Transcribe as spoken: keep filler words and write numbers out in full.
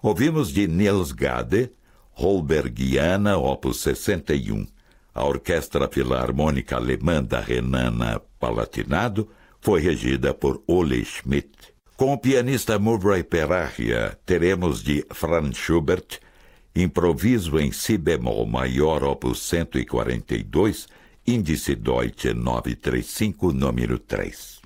Ouvimos de Niels Gade, Holbergiana, opus sessenta e um. A Orquestra Filarmônica Alemã da Renana-Palatinado foi regida por Ole Schmidt. Com o pianista Murray Perahia, teremos de Franz Schubert, Improviso em Si bemol maior, opus cento e quarenta e dois, Índice Deutsche novecentos e trinta e cinco, número três.